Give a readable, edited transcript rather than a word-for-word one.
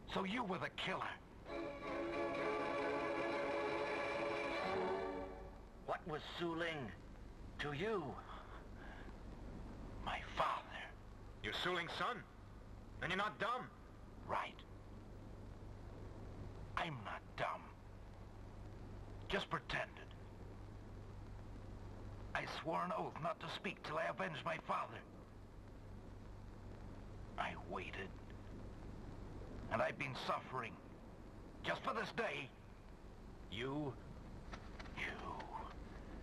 So you were the killer. What was Su Ling to you? My father. You're Su Ling's son. And you're not dumb. Right. I'm not dumb. Just pretended. I swore an oath not to speak till I avenged my father. I waited. And I've been suffering. Just for this day. You